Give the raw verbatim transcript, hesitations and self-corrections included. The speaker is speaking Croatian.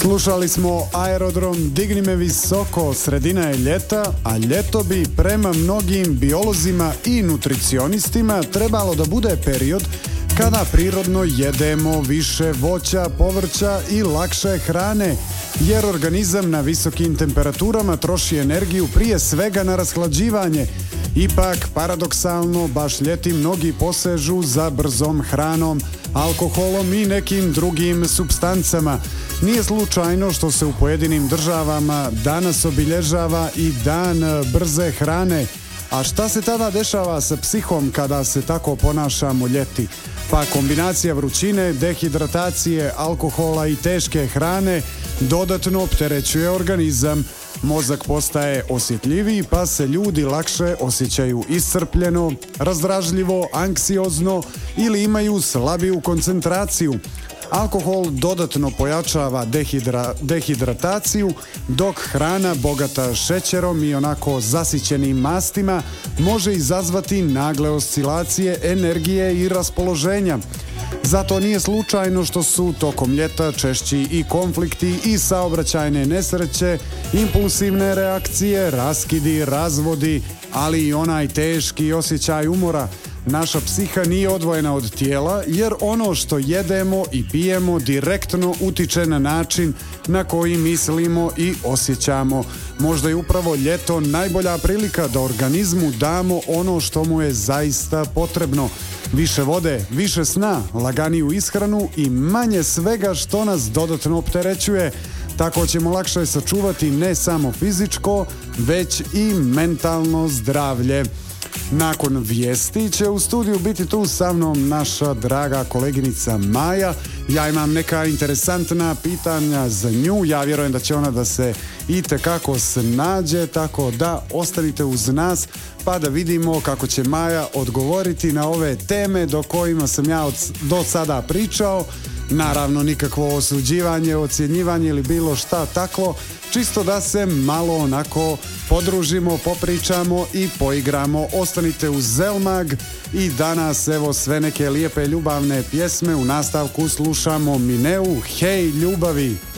Slušali smo Aerodrom Digni me visoko, sredina je ljeta, a ljeto bi prema mnogim biolozima i nutricionistima trebalo da bude period kada prirodno jedemo više voća, povrća i lakše hrane, jer organizam na visokim temperaturama troši energiju prije svega na rashlađivanje. Ipak, paradoksalno, baš ljeti mnogi posežu za brzom hranom, alkoholom i nekim drugim supstancama. Nije slučajno što se u pojedinim državama danas obilježava i dan brze hrane. A šta se tada dešava sa psihom kada se tako ponašamo ljeti? Pa kombinacija vrućine, dehidratacije, alkohola i teške hrane dodatno opterećuje organizam. Mozak postaje osjetljiviji pa se ljudi lakše osjećaju iscrpljeno, razdražljivo, anksiozno ili imaju slabiju koncentraciju. Alkohol dodatno pojačava dehidra, dehidrataciju, dok hrana bogata šećerom i onako zasićenim mastima može izazvati nagle oscilacije energije i raspoloženja. Zato nije slučajno što su tokom ljeta češći i konflikti i saobraćajne nesreće, impulsivne reakcije, raskidi, razvodi, ali i onaj teški osjećaj umora. Naša psiha nije odvojena od tijela, jer ono što jedemo i pijemo direktno utiče na način na koji mislimo i osjećamo. Možda je upravo ljeto najbolja prilika da organizmu damo ono što mu je zaista potrebno. Više vode, više sna, laganiju ishranu i manje svega što nas dodatno opterećuje. Tako ćemo lakše sačuvati ne samo fizičko, već i mentalno zdravlje. Nakon vijesti će u studiju biti tu sa mnom naša draga koleginica Maja. Ja imam neka interesantna pitanja za nju. Ja vjerujem da će ona da se itekako snađe, tako da ostanite uz nas pa da vidimo kako će Maja odgovoriti na ove teme do kojima sam ja od, do sada pričao. Naravno, nikakvo osuđivanje, ocjenjivanje ili bilo šta takvo, čisto da se malo onako podružimo, popričamo i poigramo. Ostanite uz Zelmag i danas evo sve neke lijepe ljubavne pjesme. U nastavku slušamo Mineu, Hej ljubavi.